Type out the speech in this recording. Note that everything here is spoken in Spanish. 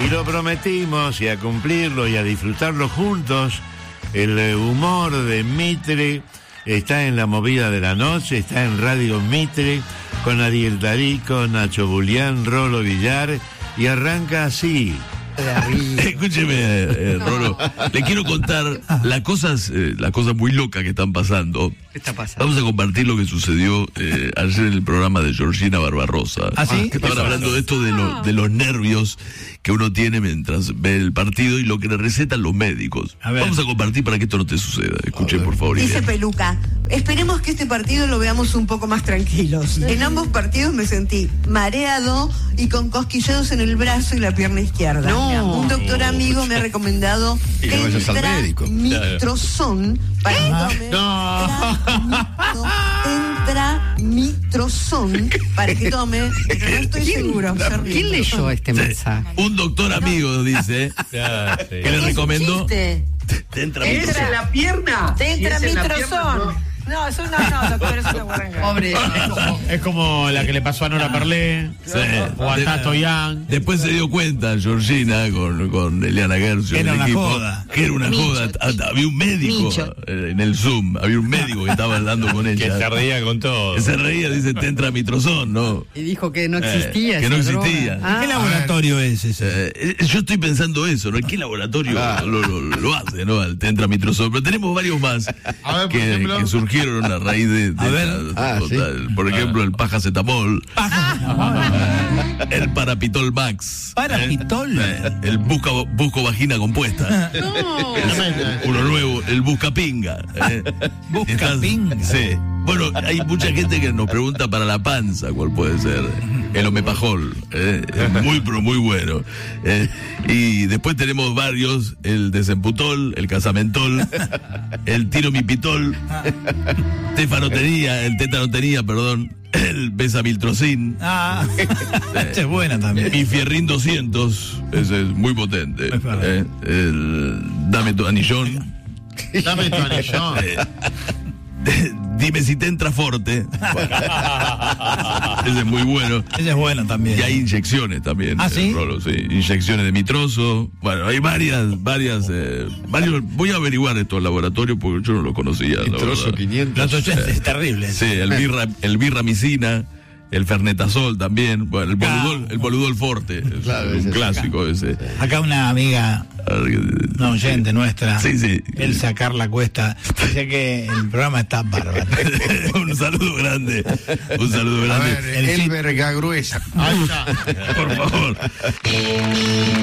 Y lo prometimos, y a cumplirlo y a disfrutarlo juntos. El humor de Mitre está en La Movida de la Noche, está en Radio Mitre, con Ariel Tarico, Nacho Julián, Rolo Villar, y arranca así. Escúcheme, Rolo, le quiero contar las cosas muy locas que están pasando. ¿Qué está pasando? Vamos a compartir lo que sucedió ayer en el programa de Georgina Barbarossa. ¿Ah, sí? Que estaban hablando de esto de los nervios que uno tiene mientras ve el partido y lo que le recetan los médicos. Vamos a compartir para que esto no te suceda. Escuchen, por favor. Dice Peluca, esperemos que este partido lo veamos un poco más tranquilos. En ambos partidos me sentí mareado y con cosquilleos en el brazo y la pierna izquierda. Un doctor amigo me ha recomendado Mitrozón para que tome Entramitrozón para que tome, pero no estoy seguro. ¿Quién leyó este mensaje? Un doctor amigo dice que le recomendó. ¿Es en la pierna? Entramitrozón. No, eso no, doctor, es una guaranga. Pobre. Es como la que le pasó a Nora Perlé, o a Tato Yang. Después se dio cuenta Georgina con Eliana Gercio Era en el una equipo, joda. que era una joda. Había un médico en el Zoom, había un médico que estaba haando con ella. Que se reía con todo. Que se reía, dice, te entra mitrozón, ¿no? Y dijo que no existía. Que esa no droga. existía. ¿Qué laboratorio es ese? Yo estoy pensando eso, ¿no? ¿En qué laboratorio lo hace, no? Al tetramitrozón. Pero tenemos varios más A ver, que surgieron a raíz de por ejemplo, el pajacetamol, el parapitol max, ¿Parapitol? el busco vagina compuesta, uno nuevo, el buscapinga. ¿Buscapinga? Sí. Bueno, hay mucha gente que nos pregunta para la panza cuál puede ser. El omepajol, muy bueno. Y después tenemos varios: el desemputol, el casamentol, el tiromipitol, el tetanotenía, perdón, el besamiltrocin. Esta es buena también. Mi fierrín 200, ese es muy potente. El dame tu anillón. Dame tu anillón. Dime si te entra forte. Ese es muy bueno. Ese es bueno también. Y hay inyecciones también. ¿Ah, sí? Rolo, sí. Inyecciones de mitrozo. Bueno, hay varios. Voy a averiguar estos laboratorios porque yo no los conocía. Mitrozo 500. Los 80 es terrible. Sí, el birramicina, el fernetazol también. Bueno, el boludol forte. Es un clásico ese. Acá una amiga, una oyente nuestra, Elsa Carla Cuesta, dice que el programa está bárbaro. Un saludo grande. A ver, el verga gruesa. Por favor.